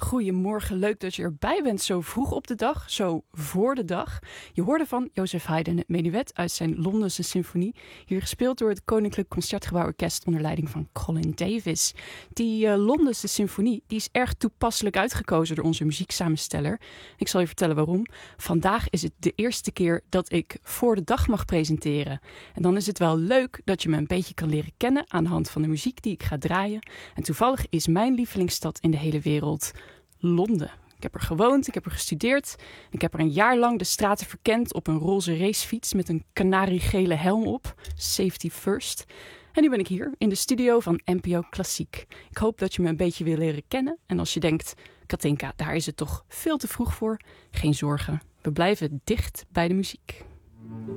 Goedemorgen, leuk dat je erbij bent zo vroeg op de dag, zo voor de dag. Je hoorde van Joseph Haydn het menuet uit zijn Londense symfonie, hier gespeeld door het Koninklijk Concertgebouw Orkest onder leiding van Colin Davis. Die Londense symfonie die is erg toepasselijk uitgekozen door onze muzieksamensteller. Ik zal je vertellen waarom. Vandaag is het de eerste keer dat ik voor de dag mag presenteren. En dan is het wel leuk dat je me een beetje kan leren kennen aan de hand van de muziek die ik ga draaien. En toevallig is mijn lievelingsstad in de hele wereld Londen. Ik heb er gewoond, ik heb er gestudeerd. Ik heb er een jaar lang de straten verkend op een roze racefiets met een kanariegele helm op. Safety first. En nu ben ik hier in de studio van NPO Klassiek. Ik hoop dat je me een beetje wil leren kennen. En als je denkt, Katinka, daar is het toch veel te vroeg voor. Geen zorgen, we blijven dicht bij de muziek.